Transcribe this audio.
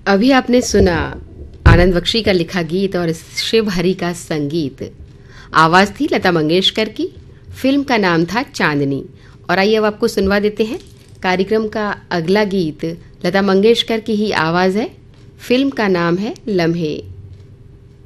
अभी आपने सुना आनंद बख्शी का लिखा गीत और शिव हरि का संगीत। आवाज थी लता मंगेशकर की। फिल्म का नाम था चांदनी। और आइए अब आपको सुनवा देते हैं कार्यक्रम का अगला गीत। लता मंगेशकर की ही आवाज है। फिल्म का नाम है लम्हे।